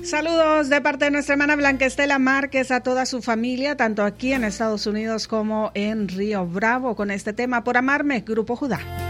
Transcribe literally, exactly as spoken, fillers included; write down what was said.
Saludos de parte de nuestra hermana Blanca Estela Márquez a toda su familia, tanto aquí en Estados Unidos como en Río Bravo, con este tema Por Amarme, Grupo Judá.